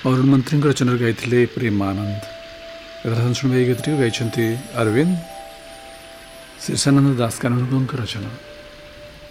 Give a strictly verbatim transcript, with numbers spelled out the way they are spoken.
अरुण मंत्री रचना गाई प्रेमानंद। शुणवा गीत गाई अरविंद शीर्षानंद दास कानून रचना।